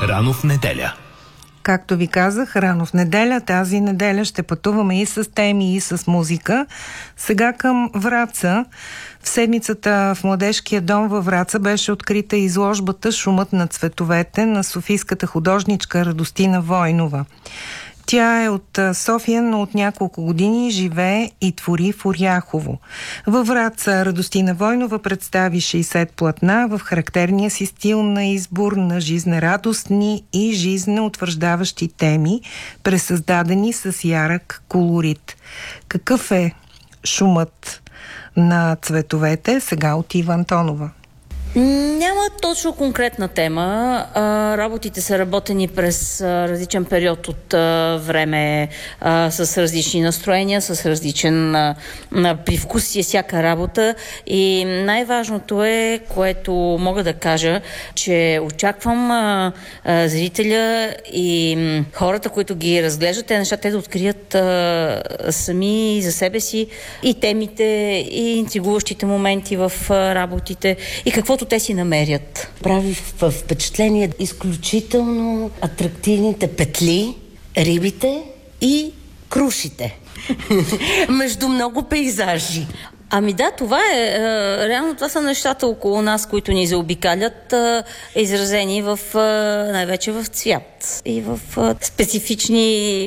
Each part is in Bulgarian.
Рано в неделя. Както ви казах, рано в неделя, тази неделя ще пътуваме и с теми, и с музика. Сега към Враца. В седмицата в Младежкия дом във Враца беше открита изложбата «Шумът на цветовете» на софийската художничка Радостина Войнова. Тя е от София, но от няколко години живее и твори в Оряхово. Във Враца Радостина Войнова представи 60 платна в характерния си стил на избор на жизнерадостни и жизнеутвърждаващи теми, пресъздадени с ярък колорит. Какъв е шумът на цветовете? Сега от Ива Антонова. Няма точно конкретна тема. Работите са работени през различен период от време, с различни настроения, с различен привкус и всяка работа. И най-важното е, което мога да кажа, че очаквам зрителя и хората, които ги разглеждат, те неща, те да открият сами за себе си и темите, и интригуващите моменти в работите, и каквото те си намерят. Прави впечатление изключително атрактивните петли, рибите и крушите. Между много пейзажи. Ами да, това е. Реално това са нещата около нас, които ни заобикалят, изразени в най-вече в цвят и в специфични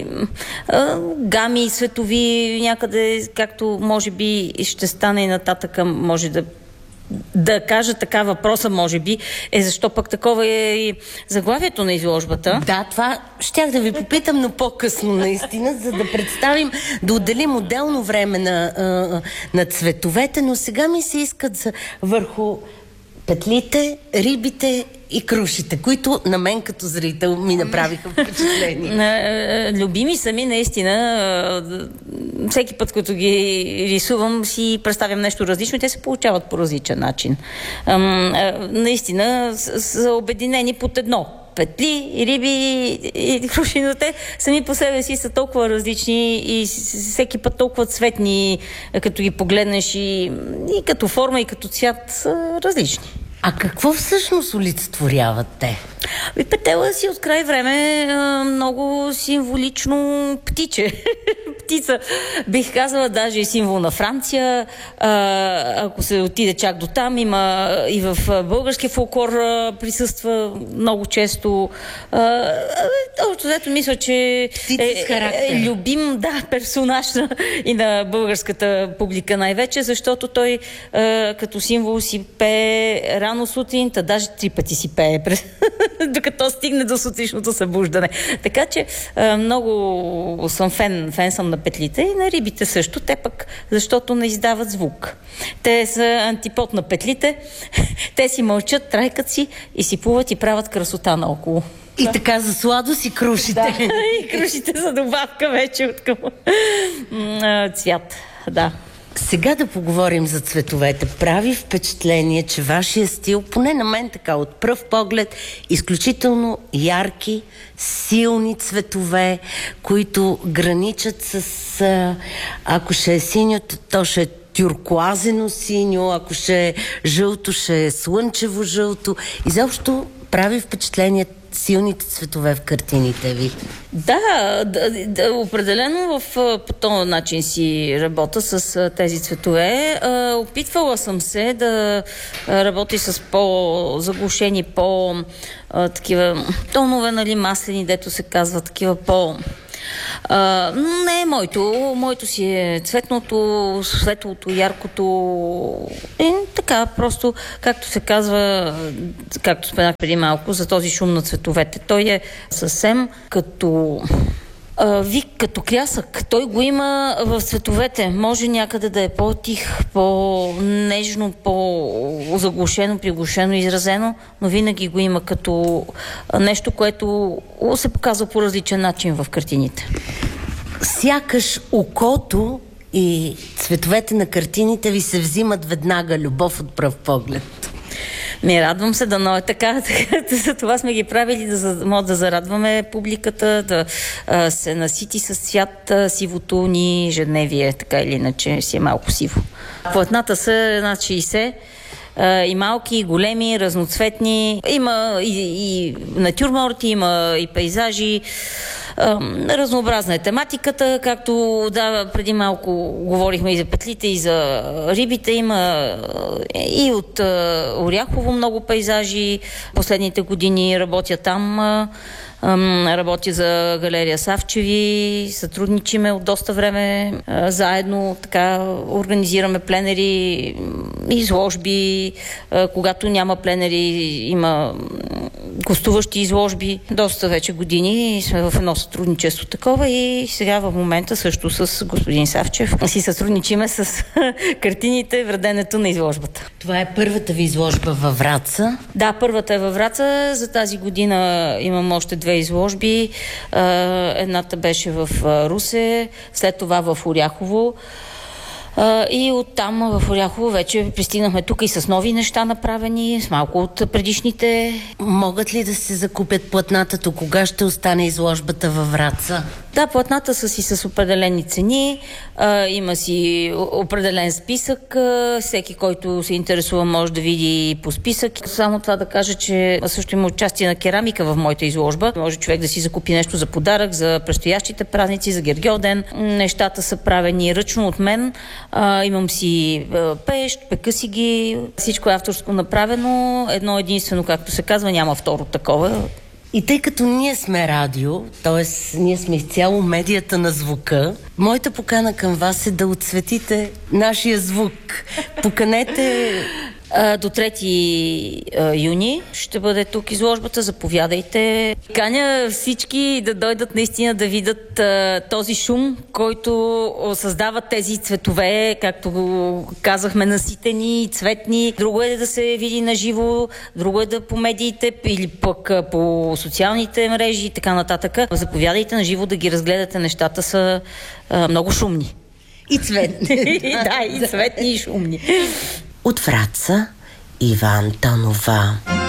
гами светови някъде, както може би ще стане и нататък, може да кажа така въпроса, може би, е защо пък такова е и заглавието на изложбата. Да, това щях да ви попитам, но по-късно наистина, за да представим, да отделим отделно време на цветовете, но сега ми се искат върху петлите, рибите и крушите, които на мен като зрител ми направиха впечатление. Любими са ми, наистина. Всеки път, като ги рисувам, си представям нещо различно и те се получават по различен начин. Наистина са обединени под едно. Петли, риби и круши, но те сами по себе си са толкова различни и всеки път толкова цветни, като ги погледнеш и като форма, и като цвят са различни. А какво всъщност олицетворяват те? Петела си от край време много символично птиче. Птица, бих казала, даже и символ на Франция. Ако се отиде чак до там, има и в българския фолклор присъства много често. Общо взето мисля, че е любим персонаж и на българската публика най-вече, защото той като символ си пее рано сутринта, даже 3 пъти си пее докато стигне до сутрешното събуждане. Така че много съм фен съм на петлите и на рибите също. Те пък, защото не издават звук. Те са антипод на петлите. Те си мълчат, трайкат си и си плуват и правят красота наоколо. И така за сладост и крушите. Да, и крушите за добавка вече от към цвят. Да. Сега да поговорим за цветовете. Прави впечатление, че вашия стил, поне на мен така, от пръв поглед, изключително ярки, силни цветове, които граничат с... ако ще е синьо, то ще е тюркоазено синьо, ако ще е жълто, ще е слънчево жълто. Изобщо прави впечатление силните цветове в картините ви. Да, определено по този начин си работя с тези цветове. Опитвала съм се да работя с по-заглушени, такива тонове, нали, маслени, дето се казва, такива не е моето си е цветното, светлото, яркото и така, просто както се казва, както споменах преди малко за този шум на цветовете. Той е съвсем като вик, като крясък. Той го има в цветовете. Може някъде да е по-тих, по-нежно, по-заглушено, приглушено, изразено, но винаги го има като нещо, което се показва по различен начин в картините. Сякаш окото и цветовете на картините ви се взимат веднага, любов от пръв поглед. Радвам се, дано е така. За това сме ги правили, да зарадваме публиката, да се насити с цвят сивото ни ежедневие, така или иначе си е малко сиво. Платната са 60 И малки, и големи, разноцветни. Има и натюрморти, има и пейзажи. Разнообразна е тематиката, както преди малко говорихме и за петлите, и за рибите. Има и от Оряхово много пейзажи. Последните години работя там. Работя за галерия Савчеви, сътрудничиме от доста време, заедно така организираме пленери, изложби, когато няма пленери има гостуващи изложби. Доста вече години сме в едно сътрудничество такова и сега в момента също с господин Савчев си сътрудничиме с картините, вреденето на изложбата. Това е първата ви изложба във Враца? Да, първата е във Враца. За тази година имам още 2 изложби. Едната беше в Русе, след това в Оряхово. И оттам в Оряхово вече пристигнахме тук и с нови неща направени, с малко от предишните. Могат ли да се закупят платната? Кога ще остане изложбата във Враца? Да, платната са си с определени цени, има си определен списък, всеки, който се интересува, може да види по списък. Само това да кажа, че също има участие на керамика в моята изложба. Може човек да си закупи нещо за подарък, за предстоящите празници, за Гергьовден. Нещата са правени ръчно от мен. Имам си пещ, пека си ги, всичко е авторско направено. Едно единствено, както се казва, няма второ такова. И тъй като ние сме радио, т.е. ние сме изцяло медията на звука, моята покана към вас е да отсветите нашия звук. Поканете... До 3 юни ще бъде тук изложбата. Заповядайте. Каня всички да дойдат наистина да видят този шум, който създават тези цветове, както го казахме, наситени, цветни. Друго е да се види на живо, друго е да по медиите или пък по социалните мрежи и така нататък. Заповядайте на живо да ги разгледате. Нещата са много шумни. И цветни. Да, и цветни и шумни. От Враца Ива Антонова.